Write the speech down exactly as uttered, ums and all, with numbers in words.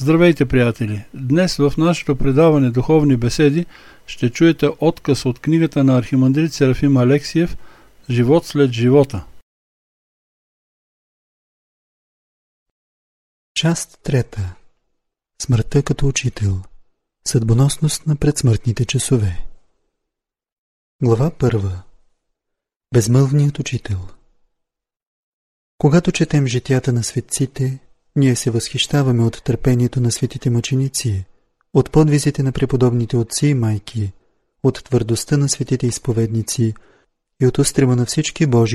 Здравейте, приятели! Днес в нашето предаване Духовни беседи ще чуете откъс от книгата на архимандрит Серафим Алексиев «Живот след живота». Част трета. Смъртта като учител. Съдбоносност на предсмъртните часове. Глава първа. Безмълвният учител. Когато четем житията на светците, ние се възхищаваме от търпението на светите мъченици, от подвизите на преподобните отци и майки, от твърдостта на светите изповедници и от устрема на всички Божии